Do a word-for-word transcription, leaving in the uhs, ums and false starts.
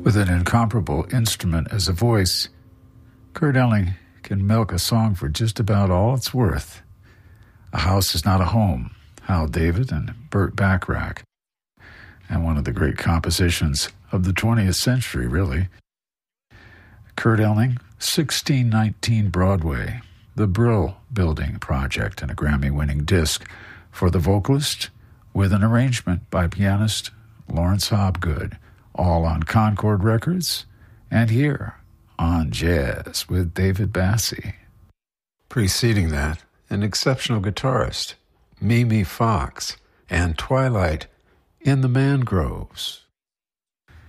With an incomparable instrument as a voice, Kurt Elling can milk a song for just about all it's worth. A House Is Not a Home, Hal David and Burt Bacharach, and one of the great compositions of the twentieth century, really. Kurt Elling, sixteen nineteen Broadway, the Brill Building Project, and a Grammy-winning disc for the vocalist with an arrangement by pianist Lawrence Hobgood, all on Concord Records, and here on Jazz with David Bassie. Preceding that, an exceptional guitarist, Mimi Fox, and Twilight in the Mangroves.